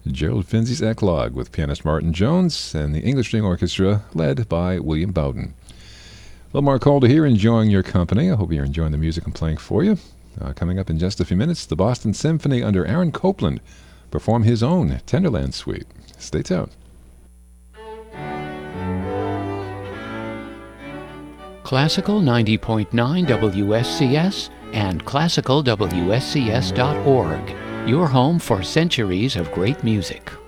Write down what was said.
Gerald Finzi's Eclogue with pianist Martin Jones and the English String Orchestra led by William Bowden. Lamar Calder here, enjoying your company. I hope you're enjoying the music I'm playing for you. Coming up in just a few minutes, the Boston Symphony under Aaron Copland perform his own Tenderland Suite. Stay tuned. Classical 90.9 WSCS and classicalwscs.org. Your home for centuries of great music.